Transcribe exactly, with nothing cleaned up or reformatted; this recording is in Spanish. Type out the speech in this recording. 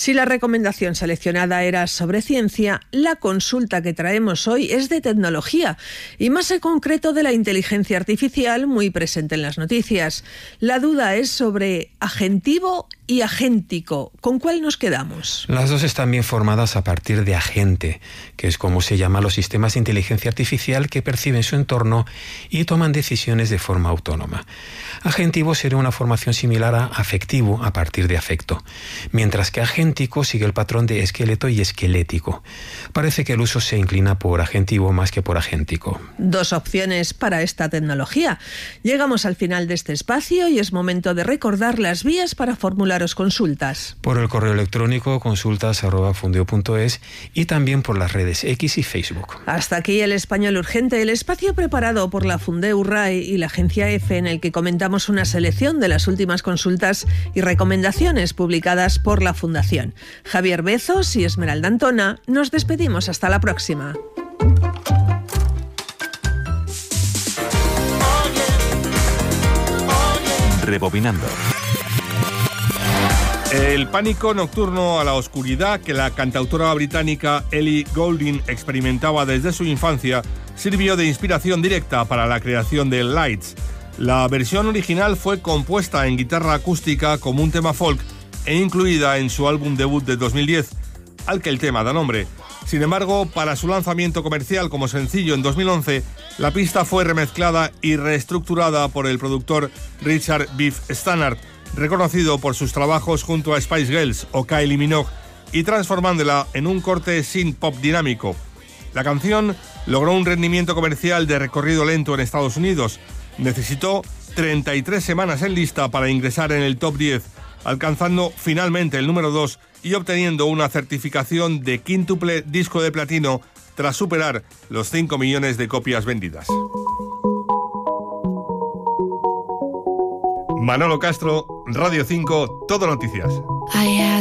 Si la recomendación seleccionada era sobre ciencia, la consulta que traemos hoy es de tecnología y más en concreto de la inteligencia artificial muy presente en las noticias. La duda es sobre agentivo y agéntico. ¿Con cuál nos quedamos? Las dos están bien formadas a partir de agente, que es como se llaman los sistemas de inteligencia artificial que perciben su entorno y toman decisiones de forma autónoma. Agentivo sería una formación similar a afectivo a partir de afecto, mientras que agéntico sigue el patrón de esqueleto y esquelético. Parece que el uso se inclina por agentivo más que por agéntico. Dos opciones para esta tecnología. Llegamos al final de este espacio y es momento de recordar las vías para formularos consultas. Por el correo electrónico consultas arroba fundeo punto es y también por las redes X y Facebook. Hasta aquí el Español Urgente, el espacio preparado por la Fundeu R A E y la Agencia EFE en el que comentamos una selección de las últimas consultas y recomendaciones publicadas por la Fundación. Javier Bezos y Esmeralda Antona, nos despedimos hasta la próxima. Rebobinando. El pánico nocturno a la oscuridad que la cantautora británica Ellie Goulding experimentaba desde su infancia sirvió de inspiración directa para la creación de Lights. La versión original fue compuesta en guitarra acústica como un tema folk e incluida en su álbum debut de dos mil diez, al que el tema da nombre. Sin embargo, para su lanzamiento comercial como sencillo en dos mil once, la pista fue remezclada y reestructurada por el productor Richard Beef Stannard, reconocido por sus trabajos junto a Spice Girls o Kylie Minogue, y transformándola en un corte synth pop dinámico. La canción logró un rendimiento comercial de recorrido lento en Estados Unidos. Necesitó treinta y tres semanas en lista para ingresar en el top diez, alcanzando finalmente el número dos y obteniendo una certificación de quíntuple disco de platino tras superar los cinco millones de copias vendidas. Manolo Castro, Radio cinco, Todo Noticias.